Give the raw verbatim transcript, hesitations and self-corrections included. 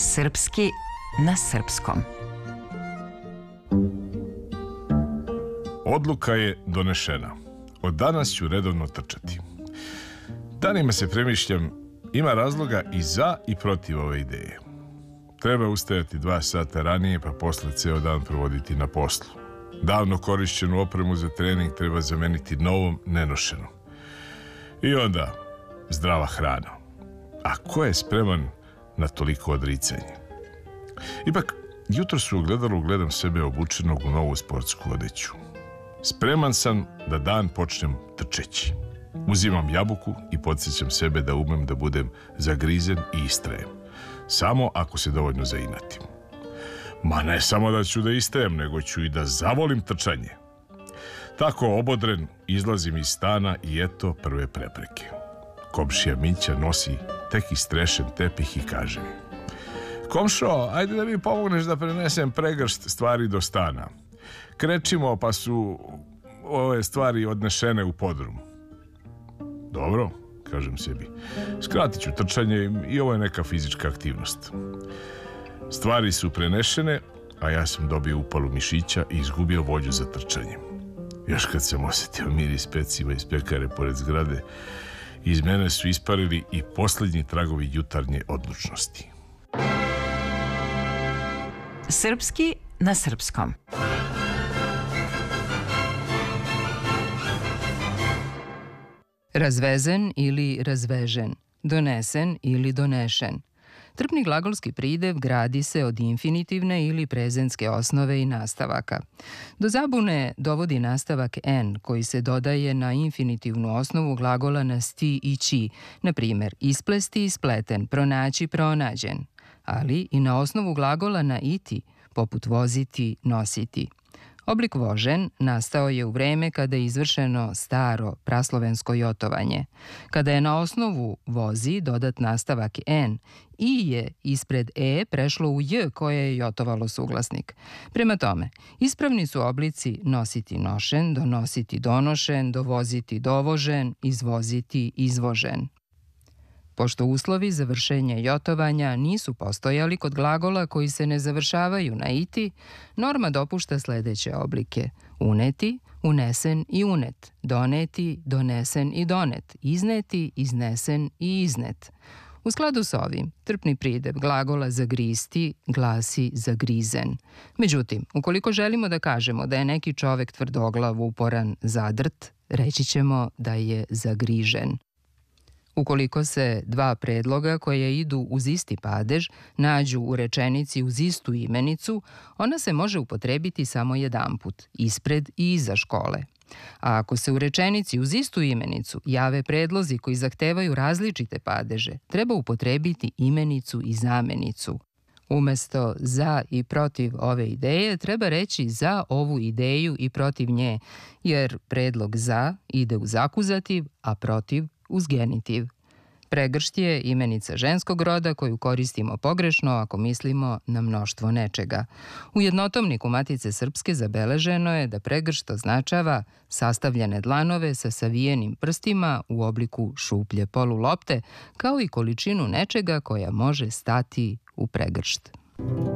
Srpski na srpskom. Odluka je donešena. Od danas ću redovno trčati. Danima se premišljam, ima razloga i za i protiv ove ideje. Treba ustajati dva sata ranije, pa posle ceo dan provoditi na poslu. Davno korišćenu opremu za trening treba zameniti novom, nenošenom. I onda zdrava hrana. A ko je spreman na toliko odricanje? Ipak, jutros u ogledalu gledam sebe obučenog u novu sportsku odeću. Spreman sam da dan počnem trčeći. Uzimam jabuku i podsjećam sebe da umem da budem zagrizen i istrajem. Samo ako se dovoljno zainatim. Ma ne samo da ću da istrajem, nego ću i da zavolim trčanje. Tako obodren izlazim iz stana i eto prve prepreke. Komšija Mića nosi tek istrešen tepih i kaže mi: "Komšo, ajde da mi pomogneš da prenesem pregršt stvari do stana. Krećimo pa su ove stvari odnešene u podrum." "Dobro," kažem sebi, "skratit ću trčanje i ovo je neka fizička aktivnost." Stvari su prenešene, a ja sam dobio upalu mišića i izgubio volju za trčanjem. Još kad sam osjetio miris peciva iz pekare pored zgrade, iz mene su isparili i posljednji tragovi jutarnje odlučnosti. Srpski na srpskom. Razvezen ili razvežen, donesen ili donešen. Trpni glagolski pridev gradi se od infinitivne ili prezentske osnove i nastavaka. Do zabune dovodi nastavak en koji se dodaje na infinitivnu osnovu glagola na sti i ći, na primjer isplesti, ispleten, pronaći, pronađen, ali i na osnovu glagola na iti, poput voziti, nositi. Oblik vožen nastao je u vreme kada je izvršeno staro praslovensko jotovanje. Kada je na osnovu vozi dodat nastavak en, i je ispred e prešlo u j koje je jotovalo suglasnik. Prema tome, ispravni su oblici nositi nošen, donositi donošen, dovoziti dovožen, izvoziti izvožen. Pošto uslovi za vršenje jotovanja nisu postojali kod glagola koji se ne završavaju na iti, norma dopušta sledeće oblike: uneti, unesen i unet, doneti, donesen i donet, izneti, iznesen i iznet. U skladu s ovim, trpni pridev glagola zagristi glasi zagrizen. Međutim, ukoliko želimo da kažemo da je neki čovek tvrdoglav, uporan, zadrt, reći ćemo da je zagrižen. Ukoliko se dva predloga koje idu uz isti padež nađu u rečenici uz istu imenicu, ona se može upotrebiti samo jedanput, ispred i iza škole. A ako se u rečenici uz istu imenicu jave predlozi koji zahtevaju različite padeže, treba upotrebiti imenicu i zamenicu. Umesto za i protiv ove ideje treba reći za ovu ideju i protiv nje, jer predlog za ide uz akuzativ, a protiv uz genitiv. Pregršt je imenica ženskog roda koju koristimo pogrešno ako mislimo na mnoštvo nečega. U jednotomniku Matice Srpske zabeleženo je da pregršt označava sastavljene dlanove sa savijenim prstima u obliku šuplje polulopte, kao i količinu nečega koja može stati u pregršt.